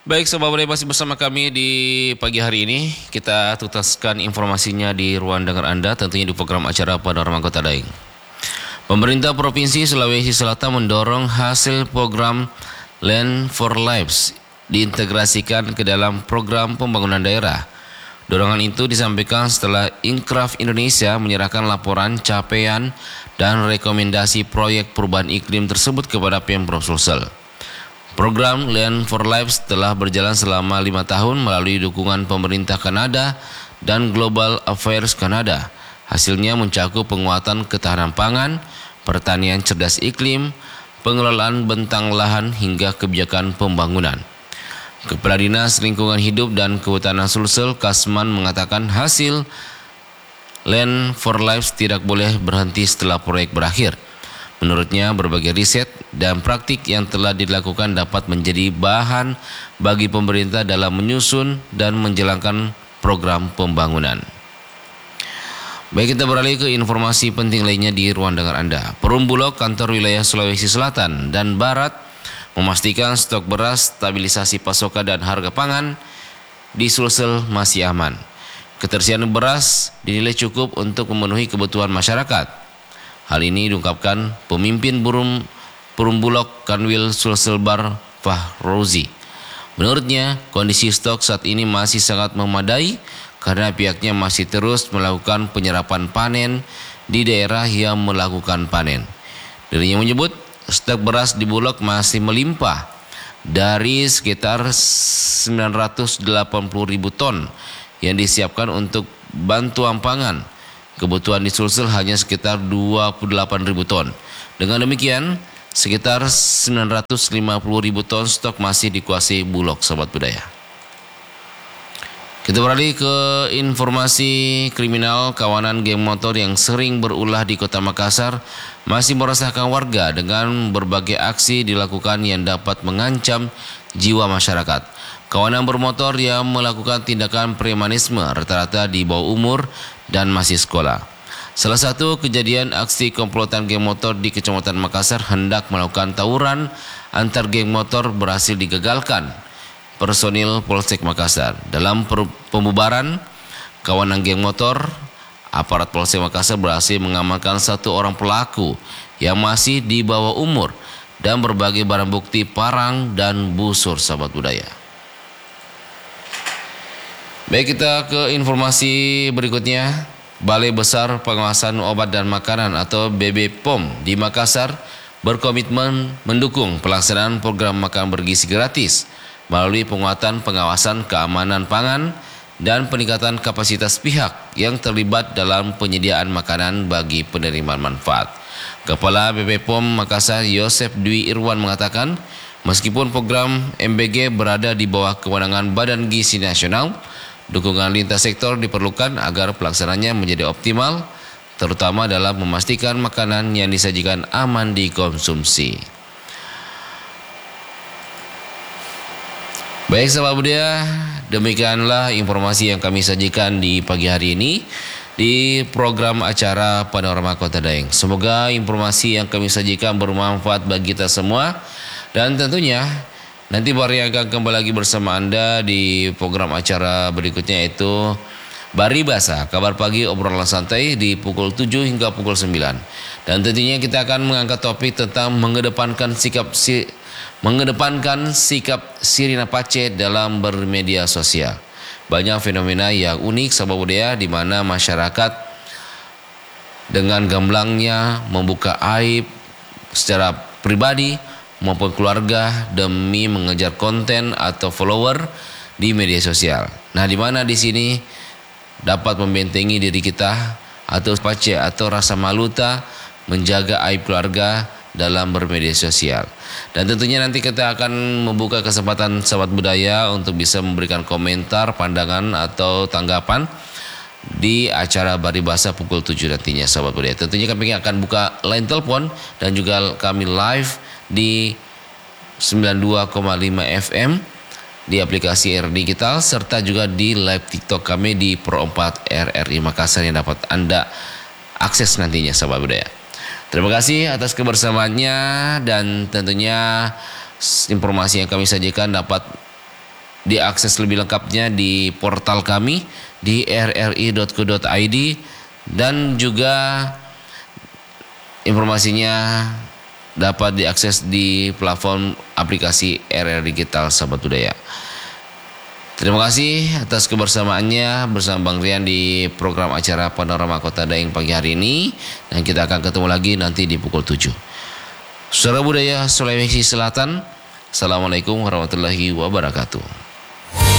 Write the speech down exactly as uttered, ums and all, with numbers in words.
Baik, Sobat Budaya masih bersama kami di pagi hari ini. Kita tuntaskan informasinya di ruang dengar Anda, tentunya di program acara Panorama Kota Daeng. Pemerintah Provinsi Sulawesi Selatan mendorong hasil program Land for Lives diintegrasikan ke dalam program pembangunan daerah. Dorongan itu disampaikan setelah Inkraf Indonesia menyerahkan laporan capaian dan rekomendasi proyek perubahan iklim tersebut kepada Pemprov Sulsel. Program Land for Lives telah berjalan selama lima tahun melalui dukungan pemerintah Kanada dan Global Affairs Kanada. Hasilnya mencakup penguatan ketahanan pangan, pertanian cerdas iklim, pengelolaan bentang lahan hingga kebijakan pembangunan. Kepala Dinas Lingkungan Hidup dan Kehutanan Sulsel, Kasman, mengatakan hasil Land for Lives tidak boleh berhenti setelah proyek berakhir. Menurutnya, berbagai riset dan praktik yang telah dilakukan dapat menjadi bahan bagi pemerintah dalam menyusun dan menjalankan program pembangunan. Baik, kita beralih ke informasi penting lainnya di ruang dengar Anda. Perum Bulog kantor wilayah Sulawesi Selatan dan Barat memastikan stok beras, stabilisasi pasokan dan harga pangan di Sulsel masih aman. Ketersediaan beras dinilai cukup untuk memenuhi kebutuhan masyarakat. Hal ini diungkapkan pemimpin Perum, Perum Bulog Kanwil Sulselbar Fahrozi. Menurutnya, kondisi stok saat ini masih sangat memadai karena pihaknya masih terus melakukan penyerapan panen di daerah yang melakukan panen. Dirinya menyebut stok beras di Bulog masih melimpah dari sekitar sembilan ratus delapan puluh ribu ton yang disiapkan untuk bantuan pangan. Kebutuhan di Sulsel hanya sekitar dua puluh delapan ribu ton. Dengan demikian, sekitar sembilan ratus lima puluh ribu ton stok masih dikuasai Bulog, Sobat Budaya. Kita beralih ke informasi kriminal. Kawanan geng motor yang sering berulah di Kota Makassar masih meresahkan warga dengan berbagai aksi dilakukan yang dapat mengancam jiwa masyarakat. Kawanan bermotor yang melakukan tindakan premanisme rata-rata di bawah umur dan masih sekolah. Salah satu kejadian aksi komplotan geng motor di Kecamatan Makassar hendak melakukan tawuran antar geng motor berhasil digagalkan personil Polsek Makassar. Dalam pembubaran kawanan geng motor, aparat Polsek Makassar berhasil mengamankan satu orang pelaku yang masih di bawah umur dan berbagai barang bukti parang dan busur, Sahabat Budaya. Baik, kita ke informasi berikutnya. Balai Besar Pengawasan Obat dan Makanan atau B B P O M di Makassar berkomitmen mendukung pelaksanaan program makan bergizi gratis melalui penguatan pengawasan keamanan pangan dan peningkatan kapasitas pihak yang terlibat dalam penyediaan makanan bagi penerima manfaat. Kepala B B P O M Makassar Yosef Dwi Irwan mengatakan, meskipun program M B G berada di bawah kewenangan Badan Gizi Nasional, dukungan lintas sektor diperlukan agar pelaksananya menjadi optimal, terutama dalam memastikan makanan yang disajikan aman dikonsumsi. Baik, Sahabat Budaya, demikianlah informasi yang kami sajikan di pagi hari ini di program acara Panorama Kota Daeng. Semoga informasi yang kami sajikan bermanfaat bagi kita semua, dan tentunya nanti baru akan kembali lagi bersama Anda di program acara berikutnya, yaitu Baribasa, kabar pagi obrolan santai di pukul tujuh hingga pukul sembilan. Dan tentunya kita akan mengangkat topik tentang mengedepankan sikap si, mengedepankan sikap Sirina Pace dalam bermedia sosial. Banyak fenomena yang unik, Sahabat Budaya, di mana masyarakat dengan gamblangnya membuka aib secara pribadi maupun keluarga demi mengejar konten atau follower di media sosial. Nah, di mana di sini dapat membentengi diri kita atau pace atau rasa malu tak menjaga aib keluarga dalam bermedia sosial. Dan tentunya nanti kita akan membuka kesempatan Sahabat Budaya untuk bisa memberikan komentar, pandangan atau tanggapan di acara Baribasa pukul tujuh nantinya, Sahabat Budaya. Tentunya kami akan buka line telepon dan juga kami live di sembilan puluh dua koma lima F M di aplikasi R Digital, serta juga di live TikTok kami di Pro empat R R I Makassar yang dapat Anda akses nantinya, Sahabat Budaya. Terima kasih atas kebersamaannya, dan tentunya informasi yang kami sajikan dapat diakses lebih lengkapnya di portal kami di r r i dot co dot i d, dan juga informasinya dapat diakses di platform aplikasi R R Digital Sahabat Budaya. Terima kasih atas kebersamaannya bersama Bang Rian di program acara Panorama Kota Daeng pagi hari ini, dan kita akan ketemu lagi nanti di pukul tujuh. Saudara budaya Sulawesi Selatan, Assalamualaikum warahmatullahi wabarakatuh.